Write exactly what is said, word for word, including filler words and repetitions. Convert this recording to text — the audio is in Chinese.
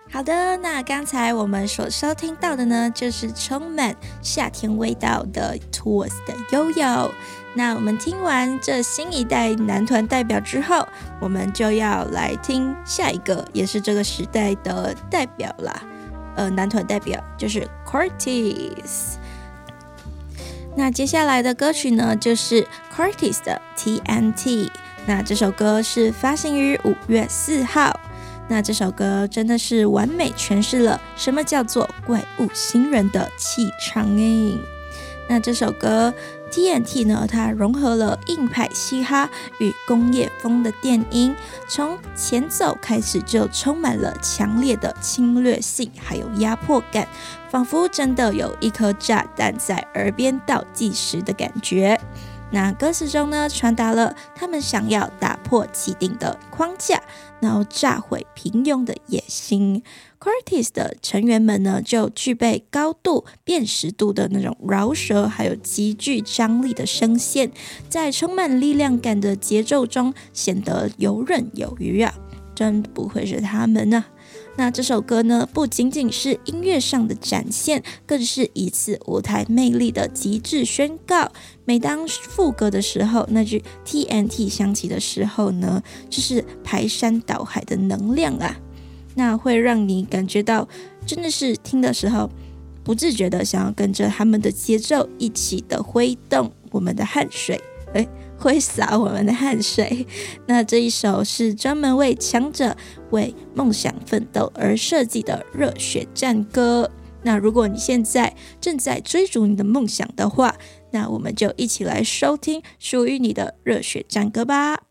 好的，那刚才我们所收听到的呢，就是充满夏天味道的 Tools 的悠悠。那我们听完这新一代男团代表之后，我们就要来听下一个，也是这个时代的代表啦。呃，男团代表就是 Cortez。那接下来的歌曲呢，就是 Cortez 的 T N T。那这首歌是发行于五月四号。那这首歌真的是完美诠释了什么叫做怪物新人的气场诶。那这首歌 T N T 呢，它融合了硬派嘻哈与工业风的电音，从前奏开始就充满了强烈的侵略性还有压迫感，仿佛真的有一颗炸弹在耳边倒计时的感觉。那歌词中呢，传达了他们想要打破既定的框架，然后炸毁平庸的野心。Cortez 的成员们呢，就具备高度辨识度的那种饶舌，还有极具张力的声线，在充满力量感的节奏中显得游刃有余啊！真不愧是他们啊！那这首歌呢，不仅仅是音乐上的展现，更是一次舞台魅力的极致宣告。每当副歌的时候，那句 T N T 响起的时候呢，就是排山倒海的能量啊！那会让你感觉到，真的是听的时候，不自觉的想要跟着他们的节奏一起的挥动我们的汗水，诶挥洒我们的汗水。那这一首是专门为强者、为梦想奋斗而设计的热血战歌。那如果你现在正在追逐你的梦想的话，那我们就一起来收听属于你的热血战歌吧。